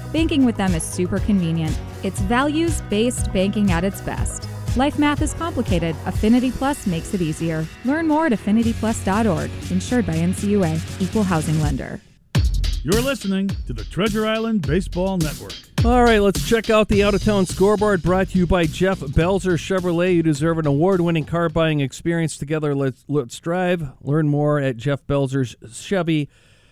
Banking with them is super convenient. It's values-based banking at its best. Life math is complicated. Affinity Plus makes it easier. Learn more at affinityplus.org. Insured by NCUA. Equal housing lender. You're listening to the Treasure Island Baseball Network. All right, let's check out the Out-of-Town Scoreboard brought to you by Jeff Belzer Chevrolet. You deserve an award-winning car buying experience. Together, let's drive. Learn more at jeffbelzerschevy.com.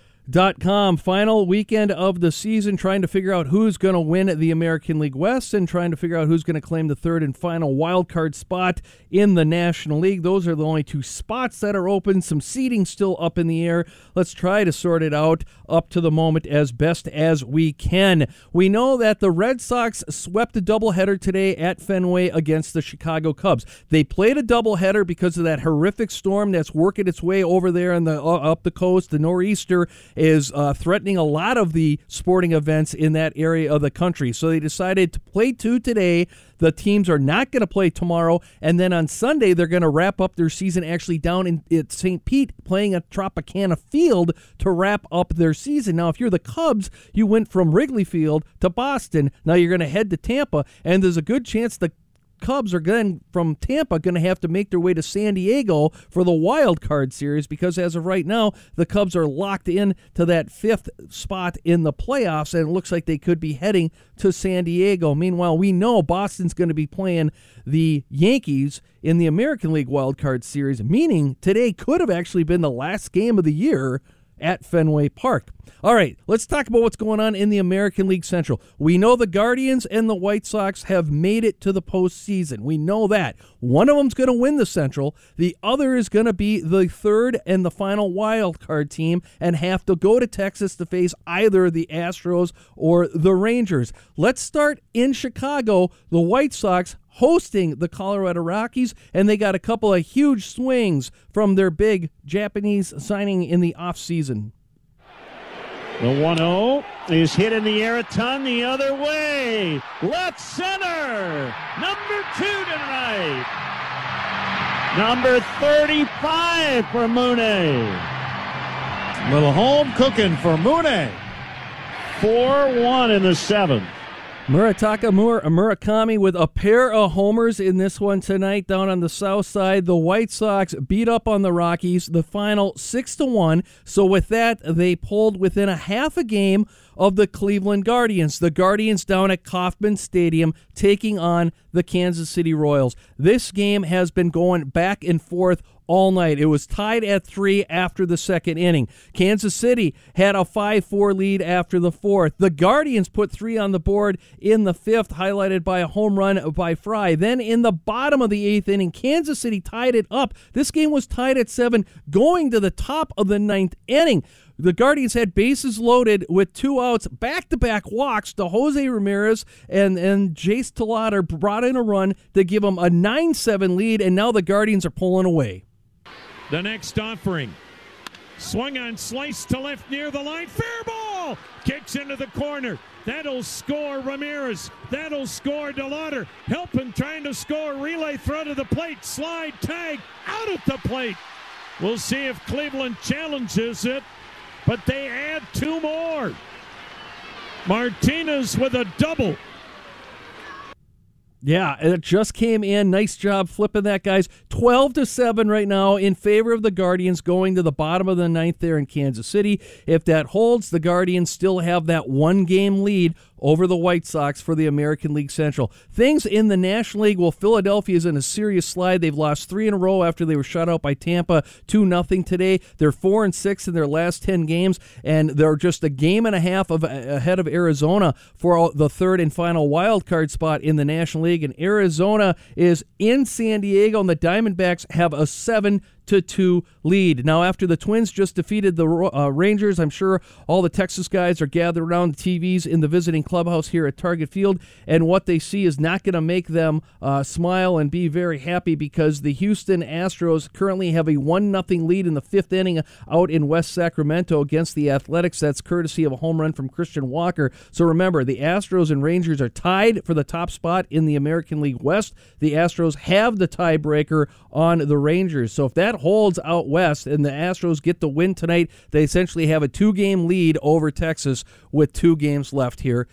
Final weekend of the season, trying to figure out who's going to win the American League West and trying to figure out who's going to claim the third and final wild card spot in the National League. Those are the only two spots that are open. Some seating still up in the air. Let's try to sort it out up to the moment as best as we can. We know that the Red Sox swept a doubleheader today at Fenway against the Chicago Cubs. They played a doubleheader because of that horrific storm that's working its way over there in the up the coast. The nor'easter is threatening a lot of the sporting events in that area of the country. So they decided to play two today. The teams are not going to play tomorrow. And then on Sunday, they're going to wrap up their season actually down at St. Pete, playing at Tropicana Field to wrap up their season. Now, if you're the Cubs, you went from Wrigley Field to Boston. Now you're going to head to Tampa, and there's a good chance the Cubs are then from Tampa going to have to make their way to San Diego for the wild card series, because as of right now, the Cubs are locked in to that fifth spot in the playoffs, and it looks like they could be heading to San Diego. Meanwhile, we know Boston's going to be playing the Yankees in the American League wild card series, meaning today could have actually been the last game of the year at Fenway Park. All right, let's talk about what's going on in the American League Central. We know the Guardians and the White Sox have made it to the postseason. We know that. One of them's going to win the Central. The other is going to be the third and the final wild card team and have to go to Texas to face either the Astros or the Rangers. Let's start in Chicago. The White Sox hosting the Colorado Rockies, and they got a couple of huge swings from their big Japanese signing in the offseason. The 1-0 is hit in the air a ton the other way. Left center. Number 2 tonight. Number 35 for Mune. Little home cooking for Mune. 4-1 in the seventh. Murataka Murakami with a pair of homers in this one tonight down on the south side. The White Sox beat up on the Rockies, the final 6-1. So with that, they pulled within a half a game of the Cleveland Guardians. The Guardians down at Kauffman Stadium taking on the Kansas City Royals. This game has been going back and forth all night. It was tied at 3 after the second inning. Kansas City had a 5-4 lead after the fourth. The Guardians put 3 on the board in the fifth, highlighted by a home run by Fry. Then in the bottom of the eighth inning, Kansas City tied it up. This game was tied at 7 going to the top of the ninth inning. The Guardians had bases loaded with 2 outs, back-to-back walks to Jose Ramirez, and Jace Tolada brought in a run to give them a 9-7 lead, and now the Guardians are pulling away. The next offering. Swung on, slice to left near the line. Fair ball! Kicks into the corner. That'll score Ramirez. That'll score DeLauder. Helping trying to score. Relay throw to the plate. Slide, tag, out at the plate. We'll see if Cleveland challenges it, but they add 2 more. Martinez with a double. Yeah, it just came in. Nice job flipping that, guys. 12-7 right now in favor of the Guardians, going to the bottom of the ninth there in Kansas City. If that holds, the Guardians still have that 1-game lead over the White Sox for the American League Central. Things in the National League, well, Philadelphia is in a serious slide. They've lost 3 in a row after they were shut out by Tampa 2-0 today. They're 4-6 in their last 10 games, and they're just a game and a half ahead of Arizona for the third and final wild card spot in the National League. And Arizona is in San Diego, and the Diamondbacks have a 7-2 lead. Now, after the Twins just defeated the Rangers, I'm sure all the Texas guys are gathered around the TVs in the visiting clubhouse here at Target Field, and what they see is not going to make them smile and be very happy, because the Houston Astros currently have a 1-0 lead in the fifth inning out in West Sacramento against the Athletics. That's courtesy of a home run from Christian Walker. So remember, the Astros and Rangers are tied for the top spot in the American League West. The Astros have the tiebreaker on the Rangers. So if that holds out west and the Astros get the win tonight, they essentially have a 2-game lead over Texas with 2 games left here